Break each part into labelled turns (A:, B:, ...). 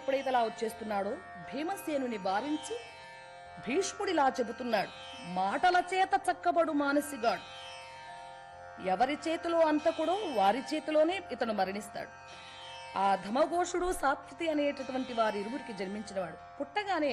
A: ఎప్పుడైతే అలా వచ్చేస్తున్నాడో భీమసేనుని వారించి భీష్ముడిలా చెబుతున్నాడు, మాటల చేత చక్కబడు మానసిగాడు. ఎవరి చేతిలో అంతకుడో వారి చేతిలోనే ఇతను మరణిస్తాడు. ఆ ధమఘోషుడు సాత్వతి అనేటటువంటి వారి ఇరువురికి జన్మించినవాడు. పుట్టగానే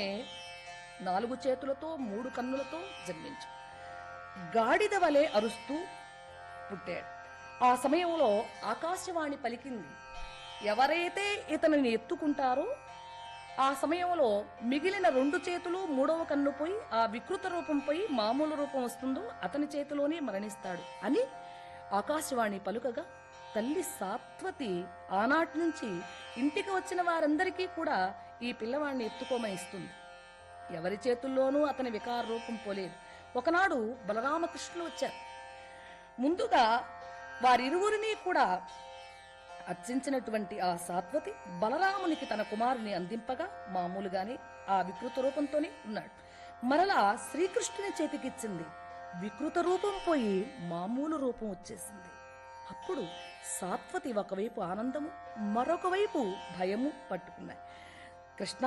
A: 4 చేతులతో 3 కన్నులతో జన్మించు గాడిద వలె అరుస్తూ పుట్టాడు. ఆ సమయంలో ఆకాశవాణి పలికింది, ఎవరైతే ఇతనిని ఎత్తుకుంటారో ఆ సమయంలో మిగిలిన 2 చేతులు 3వ కన్ను పోయి ఆ వికృత రూపం పోయి మామూలు రూపం వస్తుందో అతని చేతిలోనే మరణిస్తాడు అని ఆకాశవాణి పలుకగా తల్లి సాత్వతి ఆనాటి నుంచి ఇంటికి వచ్చిన వారందరికీ కూడా ఈ పిల్లవాడిని ఎత్తుకోమని ఇస్తుంది. ఎవరి చేతుల్లోనూ అతని వికార రూపం పోలేదు. ఒకనాడు బలరామకృష్ణులు వచ్చారు. ముందుగా వారిరువురిని కూడా అర్చించినటువంటి ఆ సాత్వతి బలరామునికి తన కుమారుని అందింపగా మామూలుగానే ఆ వికృత రూపంతోనే ఉన్నాడు. మరలా శ్రీకృష్ణుని చేతికిచ్చింది. వికృత రూపం పోయి మామూలు రూపం వచ్చేసింది. అప్పుడు సాత్వతి ఒకవైపు ఆనందము, మరొక వైపు భయము పట్టుకున్నాయి. కృష్ణ,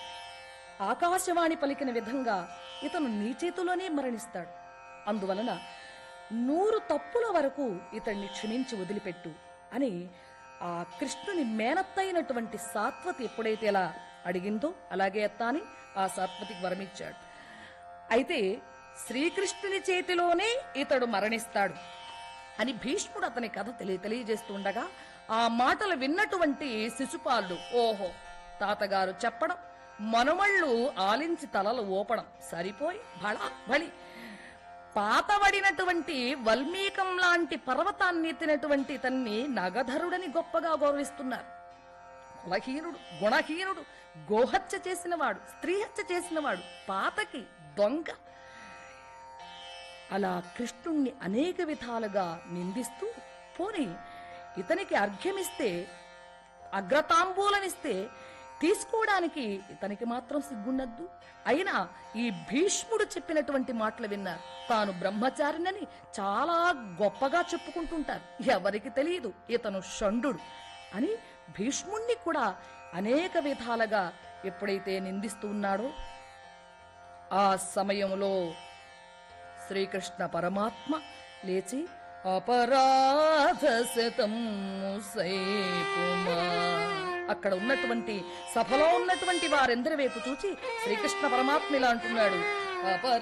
A: ఆకాశవాణి పలికిన విధంగా ఇతను నీ చేతిలోనే మరణిస్తాడు. అందువలన 100 తప్పుల వరకు ఇతన్ని క్షమించి వదిలిపెట్టు అని ఆ కృష్ణుని మేనత్తైనటువంటి సాత్వతి ఎప్పుడైతే ఎలా అడిగిందో అలాగే అత్త అని ఆ సాత్వతికి వరమిచ్చాడు. అయితే శ్రీకృష్ణుని చేతిలోనే ఇతడు మరణిస్తాడు అని భీష్ముడు అతని కథ తెలియజేస్తూ ఉండగా ఆ మాటలు విన్నటువంటి శిశుపాలుడు, ఓహో, తాతగారు చెప్పడం, మనుమళ్ళు ఆలించి తలలు ఊపడం సరిపోయి బళి పాతబడినటువంటి వల్మీకం లాంటి పర్వతాన్ని ఎత్తినటువంటి ఇతన్ని నగధరుడని గొప్పగా గౌరవిస్తున్నారు. కులహీనుడు, గుణహీనుడు, గోహత్య చేసినవాడు, స్త్రీహత్య చేసినవాడు, పాతకి దొంగ, అలా కృష్ణుణ్ణి అనేక విధాలుగా నిందిస్తూ, పోని ఇతనికి అర్ఘ్యమిస్తే, అగ్రతాంబూలమిస్తే తీసుకోవడానికి ఇతనికి మాత్రం సిగ్గుండద్దు. అయినా ఈ భీష్ముడు చెప్పినటువంటి మాటలు విన్నారు. తాను బ్రహ్మచారినని చాలా గొప్పగా చెప్పుకుంటుంటారు. ఎవరికి తెలియదు ఇతను షండు అని భీష్ముణ్ణి కూడా అనేక విధాలుగా ఎప్పుడైతే నిందిస్తూ ఉన్నాడో ఆ సమయంలో శ్రీకృష్ణ పరమాత్మ లేచి అపరాధశతం అక్కడ ఉన్నటువంటి సభలో ఉన్నటువంటి వారందరి వైపు చూచి శ్రీకృష్ణ పరమాత్మ ఇలా అంటున్నాడు,